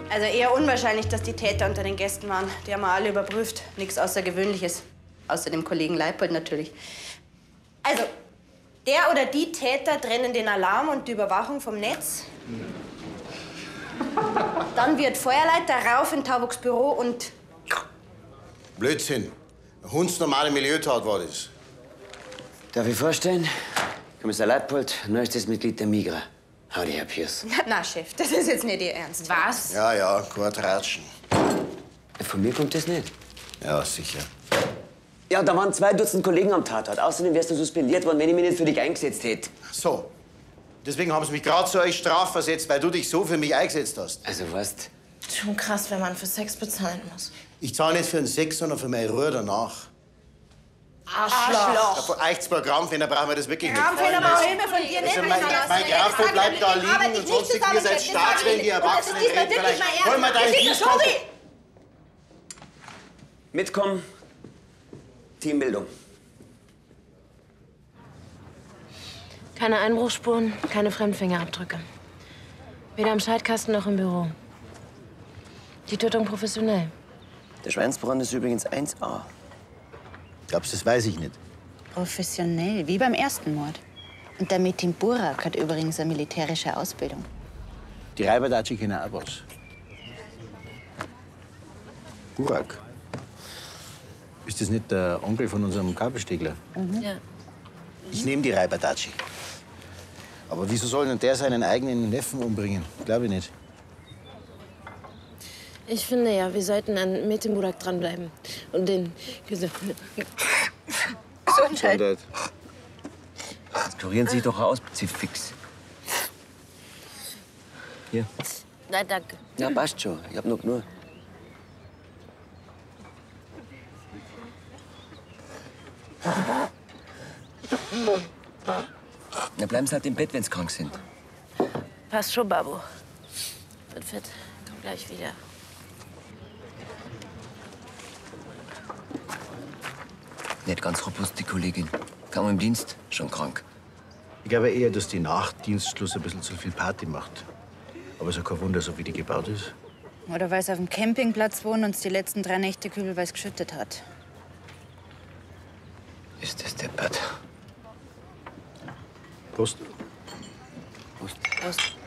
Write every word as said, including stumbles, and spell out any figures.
Also eher unwahrscheinlich, dass die Täter unter den Gästen waren. Die haben wir alle überprüft. Nichts Außergewöhnliches. Außer dem Kollegen Leipold natürlich. Also, der oder die Täter trennen den Alarm und die Überwachung vom Netz. Dann wird Feuerleiter rauf in Tauboks Büro und... Blödsinn. Eine hundsnormale Milieutat war das. Darf ich vorstellen? Kommissar Leipold, neuestes Mitglied der Migra. Howdy, Herr Pierce. Na, Chef, das ist jetzt nicht Ihr Ernst. Was? Ja, ja, kein Tratschen. Von mir kommt das nicht. Ja, sicher. Ja, da waren zwei Dutzend Kollegen am Tatort. Außerdem wärst du suspendiert worden, wenn ich mich nicht für dich eingesetzt hätte. So. Deswegen haben sie mich gerade zu euch strafversetzt, weil du dich so für mich eingesetzt hast. Also, weißt Schon krass, wenn man für Sex bezahlen muss. Ich zahle nicht für den Sex, sondern für meine Ruhe danach. Arschloch. Ja, von euch zwei Grammfehler brauchen wir das wirklich nicht. Grammfehler brauche ich mir von dir nicht. Also mein, mein Grafel bleibt da liegen und sonst ihr seid Staatswillen, die Erwachsenen reden vielleicht. Hol mal deinen Dienstkonto. mitkommen. Teambildung. Keine Einbruchsspuren, keine Fremdfingerabdrücke. Weder im Schaltkasten noch im Büro. Die Tötung professionell. Der Schweinsbrand ist übrigens eins a. Glaubst du, das weiß ich nicht? Professionell, wie beim ersten Mord. Und der Metin Burak hat übrigens eine militärische Ausbildung. Die Reiberdatschi kennen auch was. Burak? Ist das nicht der Onkel von unserem Kabelstegler? Mhm. Ja. Ich nehme die Reiberdatschi. Aber wieso soll denn der seinen eigenen Neffen umbringen? Glaube ich nicht. Ich finde ja, wir sollten an Metin Burak dranbleiben. Und den... Gesundheit. Jetzt kurieren Sie sich doch aus, Sie fix. Hier. Nein, danke. Ja, passt schon. Ich hab noch genug. Na, bleiben Sie halt im Bett, wenn Sie krank sind. Passt schon, Babu. Wird fit. Komm gleich wieder. Nicht ganz robust, die Kollegin. Kaum im Dienst, schon krank. Ich glaube eher, dass die nach Dienstschluss ein bisschen zu viel Party macht. Aber ist ja kein Wunder, so wie die gebaut ist. Oder weil sie auf dem Campingplatz wohnen und es die letzten drei Nächte kübelweiß geschüttet hat. Ist das deppert? Prost. Prost. Prost.